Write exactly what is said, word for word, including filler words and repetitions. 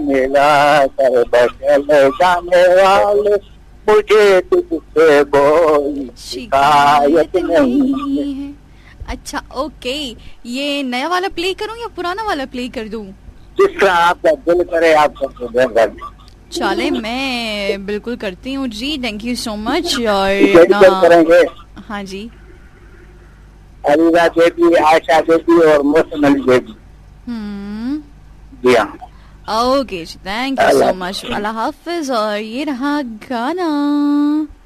मिला कर बचल जाने वाले, मुझे तुझसे कोई शिकायत नहीं है। अच्छा ओके, ये नया वाला प्ले करूं या पुराना वाला प्ले कर दूं? जिस तरह आपका दिल करे आप कर। चले, मैं बिल्कुल करती हूँ जी, थैंक यू सो मच। और करेंगे हाँ जी, अलीजा देवी, आयशा देवी और मौसम अली देवी। हम्म जी हाँ, okay, thank you so much, अल्लाह हाफिज। और ये रहा गाना।